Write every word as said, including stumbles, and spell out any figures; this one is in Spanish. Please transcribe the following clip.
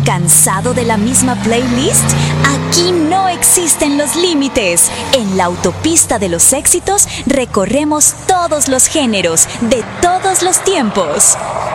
¿Cansado de la misma playlist? Aquí no existen los límites. En la autopista de los éxitos recorremos todos los géneros, de todos los tiempos.